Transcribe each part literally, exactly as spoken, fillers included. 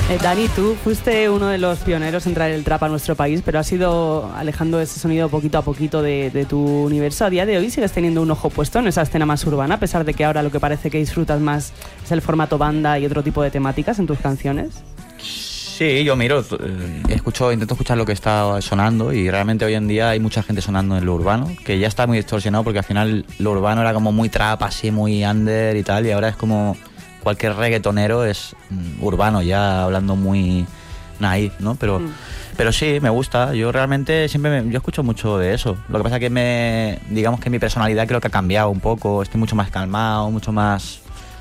Eh, Dani, tú fuiste uno de los pioneros en traer el trap a nuestro país, pero has ido alejando ese sonido poquito a poquito de, de tu universo. A día de hoy sigues teniendo un ojo puesto en esa escena más urbana, a pesar de que ahora lo que parece que disfrutas más es el formato banda y otro tipo de temáticas en tus canciones. Sí, yo miro, escucho, intento escuchar lo que está sonando y realmente hoy en día hay mucha gente sonando en lo urbano, que ya está muy distorsionado porque al final lo urbano era como muy trap, así muy under y tal, y ahora es como cualquier reggaetonero es mm, urbano, ya hablando muy naif, ¿no? Pero, mm. pero sí, me gusta, yo realmente siempre me, yo escucho mucho de eso. Lo que pasa es que me, digamos que mi personalidad creo que ha cambiado un poco, estoy mucho más calmado, mucho más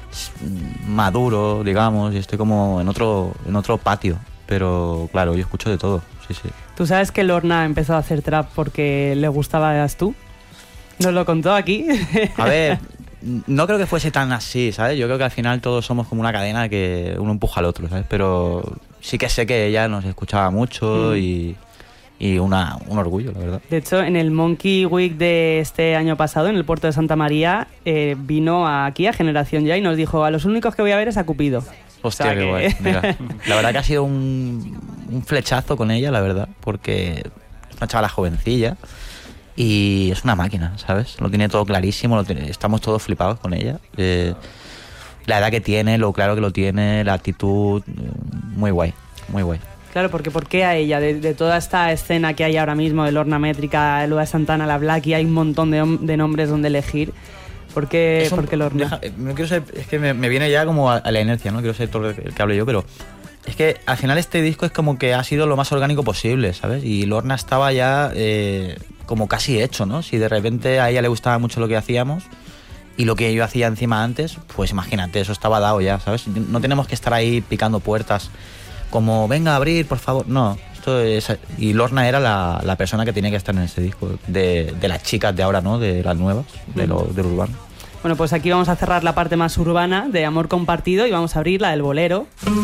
maduro, digamos, y estoy como en otro, en otro patio, pero claro, yo escucho de todo, sí, sí. ¿Tú sabes que Lorna empezó a hacer trap porque le gustabas tú? ¿Nos lo contó aquí? A ver, no creo que fuese tan así, ¿sabes? Yo creo que al final todos somos como una cadena que uno empuja al otro, ¿sabes? Pero sí que sé que ella nos escuchaba mucho mm. y, y una, un orgullo, la verdad. De hecho, en el Monkey Week de este año pasado, en el puerto de Santa María, eh, vino aquí a Generación Ya y nos dijo, a los únicos que voy a ver es a Cupido. Hostia, o sea, qué que... guay. Mira, la verdad que ha sido un, un flechazo con ella, la verdad, porque es una chavala jovencilla y es una máquina, ¿sabes? Lo tiene todo clarísimo, lo tiene, estamos todos flipados con ella. Eh, la edad que tiene, lo claro que lo tiene, la actitud, muy guay, muy guay. Claro, porque ¿por qué a ella? De, de toda esta escena que hay ahora mismo, de Lorna Métrica, Lua Santana, la Blacky, hay un montón de, de nombres donde elegir. ¿Por qué, ¿por qué Lorna? Deja, no quiero ser, es que me, me viene ya como a, a la inercia, no quiero ser todo el que hable yo, pero es que al final este disco es como que ha sido lo más orgánico posible, ¿sabes? Y Lorna estaba ya eh, como casi hecho, ¿no? Si de repente a ella le gustaba mucho lo que hacíamos y lo que yo hacía encima antes, pues imagínate, eso estaba dado ya, ¿sabes? No tenemos que estar ahí picando puertas como, venga a abrir, por favor. No, esto es... Y Lorna era la, la persona que tenía que estar en ese disco, de, de las chicas de ahora, ¿no? De las nuevas, de lo, del urbano. Bueno, pues aquí vamos a cerrar la parte más urbana de Amor Compartido y vamos a abrir la del bolero.